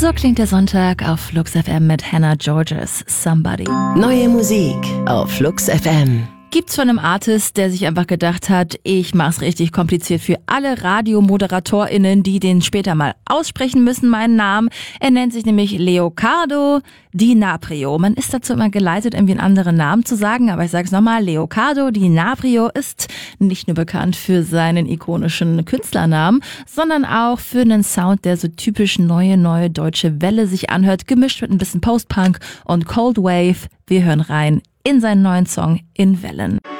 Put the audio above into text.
So klingt der Sonntag auf Flux FM mit Hannah Georges Somebody. Neue Musik auf Flux FM. Gibt's von einem Artist, der sich einfach gedacht hat, ich mach's richtig kompliziert für alle RadiomoderatorInnen, die den später mal aussprechen müssen, meinen Namen. Er nennt sich nämlich Leocardo Di Naprio. Man ist dazu immer geleitet, irgendwie einen anderen Namen zu sagen, aber ich sage es nochmal, Leocardo Di Naprio ist nicht nur bekannt für seinen ikonischen Künstlernamen, sondern auch für einen Sound, der so typisch neue deutsche Welle sich anhört, gemischt mit ein bisschen Post-Punk und Cold Wave. Wir hören rein in seinen neuen Song In Wellen.